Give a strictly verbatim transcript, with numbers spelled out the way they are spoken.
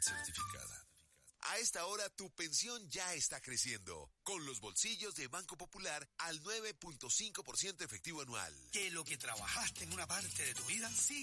certificada. A esta hora tu pensión ya está creciendo. Con los bolsillos de Banco Popular al nueve punto cinco por ciento efectivo anual. Que lo que trabajaste en una parte de tu vida sigue